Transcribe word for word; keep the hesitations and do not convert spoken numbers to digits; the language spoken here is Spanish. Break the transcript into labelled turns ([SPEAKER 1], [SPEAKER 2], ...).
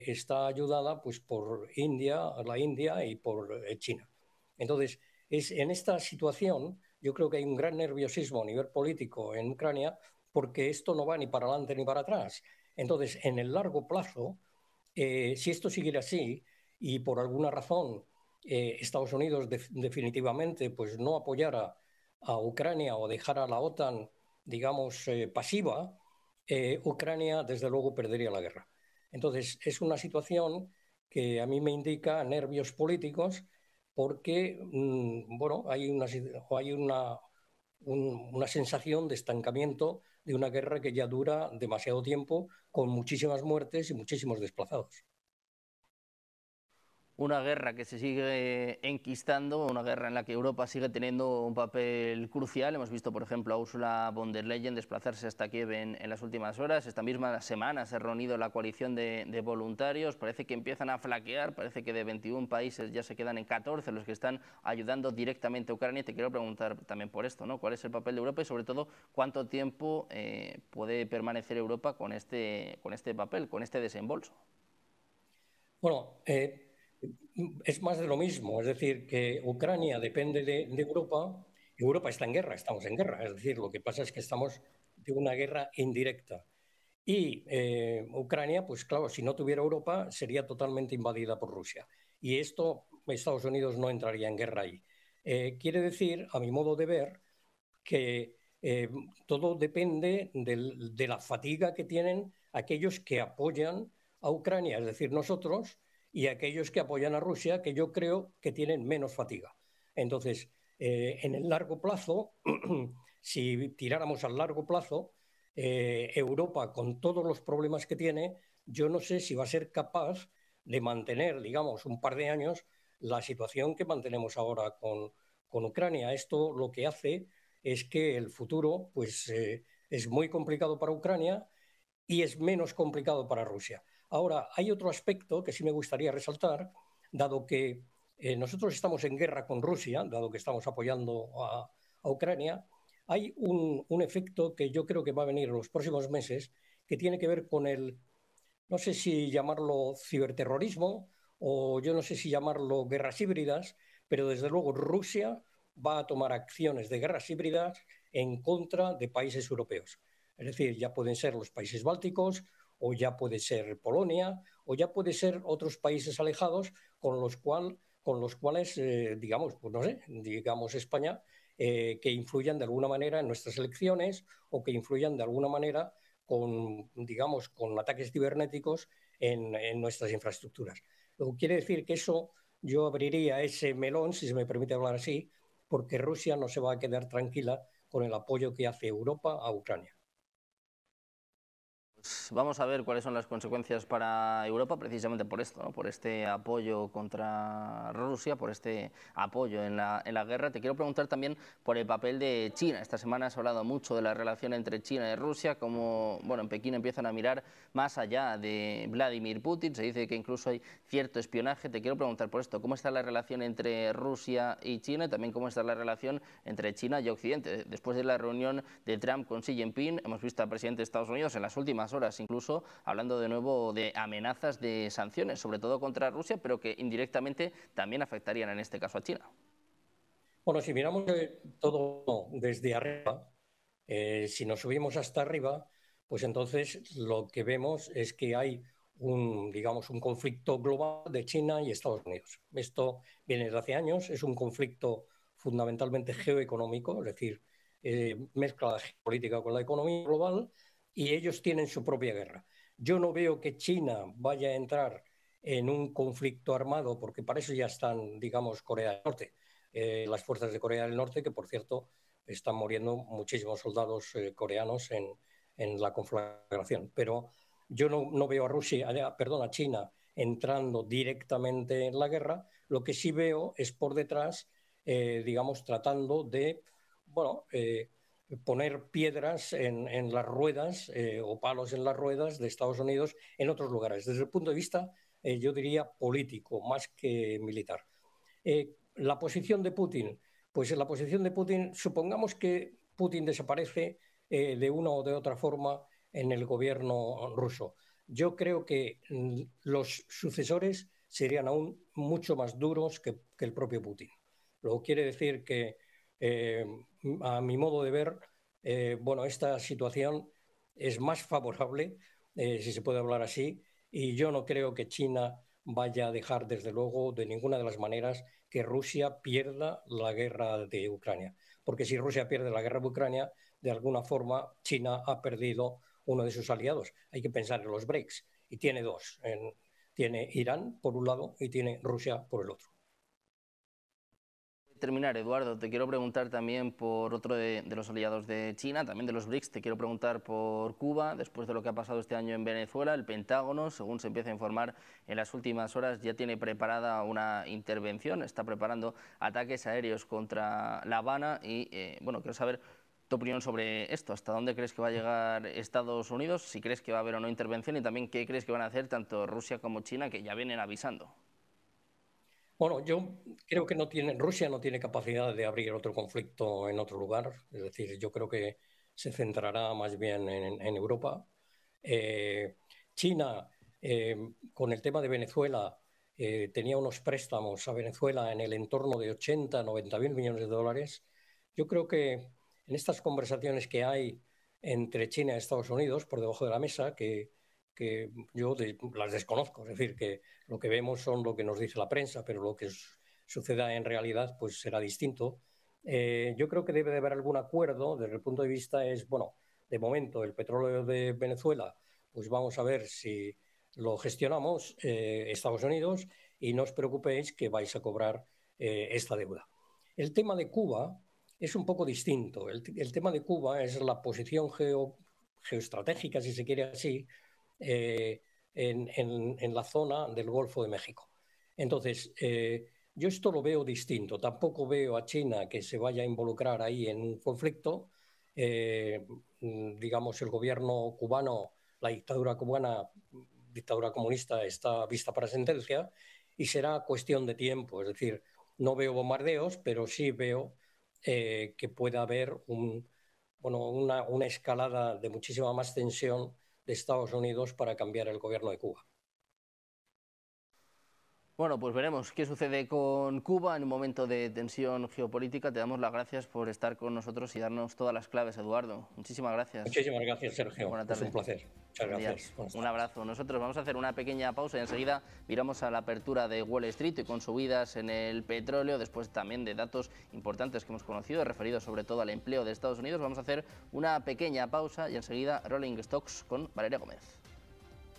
[SPEAKER 1] está ayudada pues, por India, la India y por eh, China. Entonces, es, en esta situación yo creo que hay un gran nerviosismo a nivel político en Ucrania porque esto no va ni para adelante ni para atrás. Entonces, en el largo plazo, eh, si esto siguiera así y por alguna razón eh, Estados Unidos de, definitivamente pues, no apoyara a Ucrania o dejara a la OTAN, digamos, eh, pasiva, eh, Ucrania desde luego perdería la guerra. Entonces, es una situación que a mí me indica nervios políticos porque, mmm, bueno, hay una, hay una, un, una sensación de estancamiento de una guerra que ya dura demasiado tiempo, con muchísimas muertes y muchísimos desplazados.
[SPEAKER 2] Una guerra que se sigue enquistando, una guerra en la que Europa sigue teniendo un papel crucial. Hemos visto, por ejemplo, a Ursula von der Leyen desplazarse hasta Kiev en, en las últimas horas. Esta misma semana se ha reunido la coalición de, de voluntarios. Parece que empiezan a flaquear, parece que de veintiún países ya se quedan en catorce los que están ayudando directamente a Ucrania. Y te quiero preguntar también por esto, ¿no? ¿Cuál es el papel de Europa y, sobre todo, cuánto tiempo eh, puede permanecer Europa con este, con este papel, con este desembolso?
[SPEAKER 1] Bueno, eh, es más de lo mismo, es decir, que Ucrania depende de, de Europa. Europa está en guerra, estamos en guerra, es decir, lo que pasa es que estamos de una guerra indirecta. Y eh, Ucrania, pues claro, si no tuviera Europa, sería totalmente invadida por Rusia. Y esto, Estados Unidos no entraría en guerra ahí. Eh, quiere decir, a mi modo de ver, que eh, todo depende del, de la fatiga que tienen aquellos que apoyan a Ucrania, es decir, nosotros, y aquellos que apoyan a Rusia, que yo creo que tienen menos fatiga. Entonces, eh, en el largo plazo, si tiráramos al largo plazo, eh, Europa, con todos los problemas que tiene, yo no sé si va a ser capaz de mantener, digamos, un par de años la situación que mantenemos ahora con, con Ucrania. Esto lo que hace es que el futuro pues, eh, es muy complicado para Ucrania y es menos complicado para Rusia. Ahora, hay otro aspecto que sí me gustaría resaltar, dado que eh, nosotros estamos en guerra con Rusia, dado que estamos apoyando a, a Ucrania, hay un, un, efecto que yo creo que va a venir en los próximos meses, que tiene que ver con el, no sé si llamarlo ciberterrorismo o yo no sé si llamarlo guerras híbridas, pero desde luego Rusia va a tomar acciones de guerras híbridas en contra de países europeos. Es decir, ya pueden ser los países bálticos o ya puede ser Polonia o ya puede ser otros países alejados con los, cual, con los cuales, eh, digamos, pues no sé, digamos España, eh, que influyan de alguna manera en nuestras elecciones o que influyan de alguna manera con, digamos, con ataques cibernéticos en, en nuestras infraestructuras. Lo que quiere decir que eso, yo abriría ese melón, si se me permite hablar así, porque Rusia no se va a quedar tranquila con el apoyo que hace Europa a Ucrania.
[SPEAKER 2] Pues vamos a ver cuáles son las consecuencias para Europa precisamente por esto, ¿no? Por este apoyo contra Rusia, por este apoyo en la, en la guerra. Te quiero preguntar también por el papel de China. Esta semana se ha hablado mucho de la relación entre China y Rusia, como bueno, en Pekín empiezan a mirar más allá de Vladimir Putin. Se dice que incluso hay cierto espionaje. Te quiero preguntar por esto, ¿cómo está la relación entre Rusia y China y también cómo está la relación entre China y Occidente? Después de la reunión de Trump con Xi Jinping, hemos visto al presidente de Estados Unidos en las últimas horas incluso hablando de nuevo de amenazas de sanciones, sobre todo contra Rusia, pero que indirectamente también afectarían en este caso a China.
[SPEAKER 1] Bueno, si miramos todo desde arriba, eh, si nos subimos hasta arriba, pues entonces lo que vemos es que hay un, digamos, un conflicto global de China y Estados Unidos. Esto viene desde hace años, es un conflicto fundamentalmente geoeconómico, es decir, eh, mezcla la geopolítica con la economía global y ellos tienen su propia guerra. Yo no veo que China vaya a entrar en un conflicto armado, porque para eso ya están, digamos, Corea del Norte, eh, las fuerzas de Corea del Norte, que por cierto están muriendo muchísimos soldados eh, coreanos en, en, la conflagración. Pero yo no, no veo a Rusia, a, perdón, a China entrando directamente en la guerra. Lo que sí veo es por detrás, eh, digamos, tratando de, bueno, eh, poner piedras en, en las ruedas eh, o palos en las ruedas de Estados Unidos en otros lugares. Desde el punto de vista, eh, yo diría, político, más que militar. Eh, la posición de Putin, pues en la posición de Putin, supongamos que Putin desaparece eh, de una o de otra forma en el gobierno ruso. yo creo que mm, los sucesores serían aún mucho más duros que, que el propio Putin. Lo que quiere decir que, eh, a mi modo de ver, eh, bueno, esta situación es más favorable, eh, si se puede hablar así, y yo no creo que China vaya a dejar, desde luego, de ninguna de las maneras, que Rusia pierda la guerra de Ucrania. Porque si Rusia pierde la guerra de Ucrania, de alguna forma China ha perdido uno de sus aliados. Hay que pensar en los BRICS, y tiene dos. En, tiene Irán por un lado y tiene Rusia por el otro.
[SPEAKER 2] Terminar, Eduardo, te quiero preguntar también por otro de, de los aliados de China, también de los BRICS, te quiero preguntar por Cuba, después de lo que ha pasado este año en Venezuela. El Pentágono, según se empieza a informar en las últimas horas, ya tiene preparada una intervención, está preparando ataques aéreos contra La Habana y, eh, bueno, quiero saber tu opinión sobre esto. ¿Hasta dónde crees que va a llegar Estados Unidos? Si crees que va a haber o no intervención, y también qué crees que van a hacer tanto Rusia como China, que ya vienen avisando.
[SPEAKER 1] Bueno, yo creo que no tiene, Rusia no tiene capacidad de abrir otro conflicto en otro lugar. Es decir, yo creo que se centrará más bien en, en Europa. Eh, China, eh, con el tema de Venezuela, eh, tenía unos préstamos a Venezuela en el entorno de ochenta, noventa mil millones de dólares. Yo creo que en estas conversaciones que hay entre China y Estados Unidos, por debajo de la mesa, que, que yo de, las desconozco, es decir, que lo que vemos son lo que nos dice la prensa, pero lo que suceda en realidad pues será distinto. Eh, yo creo que debe de haber algún acuerdo. Desde el punto de vista es, bueno, de momento el petróleo de Venezuela, pues vamos a ver si lo gestionamos, eh, Estados Unidos, y no os preocupéis que vais a cobrar eh, esta deuda. El tema de Cuba es un poco distinto. El, el tema de Cuba es la posición geo, geoestratégica, si se quiere así, eh, en, en, en, la zona del Golfo de México. Entonces, eh, yo esto lo veo distinto. Tampoco veo a China que se vaya a involucrar ahí en un conflicto. Eh, digamos, el gobierno cubano, la dictadura cubana, dictadura comunista, está vista para sentencia y será cuestión de tiempo. Es decir, no veo bombardeos, pero sí veo eh, que pueda haber un, bueno, una, una escalada de muchísima más tensión de Estados Unidos para cambiar el gobierno de Cuba.
[SPEAKER 2] Bueno, pues veremos qué sucede con Cuba en un momento de tensión geopolítica. Te damos las gracias por estar con nosotros y darnos todas las claves, Eduardo. Muchísimas gracias.
[SPEAKER 1] Muchísimas gracias, Sergio.
[SPEAKER 2] Buena
[SPEAKER 1] Es
[SPEAKER 2] tarde.
[SPEAKER 1] un placer. Muchas gracias.
[SPEAKER 2] Un abrazo. Nosotros vamos a hacer una pequeña pausa y enseguida miramos a la apertura de Wall Street y con subidas en el petróleo, después también de datos importantes que hemos conocido, referidos sobre todo al empleo de Estados Unidos. Vamos a hacer una pequeña pausa y enseguida Rolling Stocks con Valeria Gómez.